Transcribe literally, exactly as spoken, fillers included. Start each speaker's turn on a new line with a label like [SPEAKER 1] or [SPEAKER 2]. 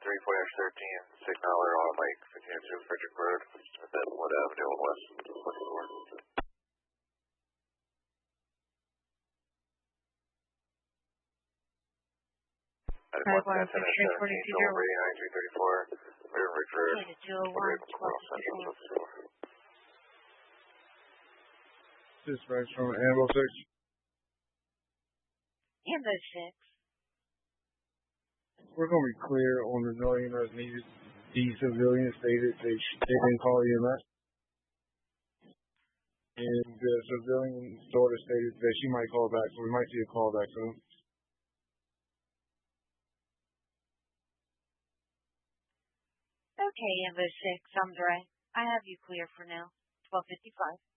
[SPEAKER 1] three four thirteen, signaler on Lake fifteen two Frederick Road, within Wood Avenue and West.
[SPEAKER 2] Five one six three forty two zero one.
[SPEAKER 1] nine three thirty four, River Ridge Road.
[SPEAKER 2] Zero one twelve fifty four.
[SPEAKER 3] Dispatch from Ambo six.
[SPEAKER 2] Ambo six.
[SPEAKER 3] We're going to be clear on the million as needed. The civilian stated they, sh- they didn't call E M S. And the civilian's daughter stated that she might call back, so we might see a call back soon.
[SPEAKER 2] Okay, Ambo six, I'm Dre. I have you clear for now. twelve fifty-five.